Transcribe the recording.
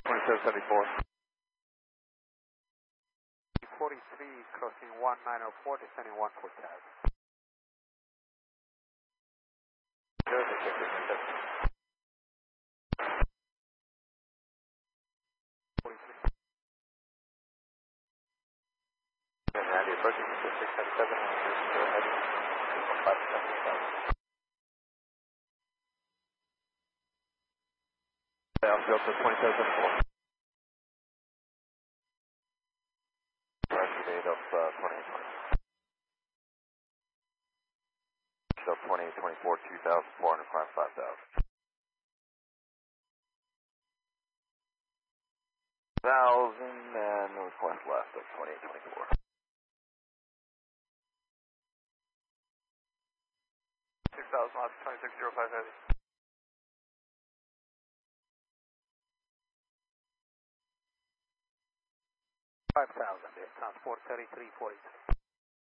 2774. 43 crossing 1904, descending 1 for tab. Randy approaching 677, heading 577. Delta 2774. Roger, date of 2820. So 2824, 2,405, 5,000. 1,000 and northwest left of 2824. 6,000 left, 2605 heavy. 5,000, transport 3343.